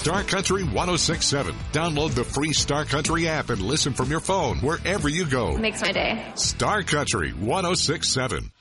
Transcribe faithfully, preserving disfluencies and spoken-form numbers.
Star Country one oh six point seven. Download the free Star Country app and listen from your phone wherever you go. Makes my day. Star Country one oh six point seven.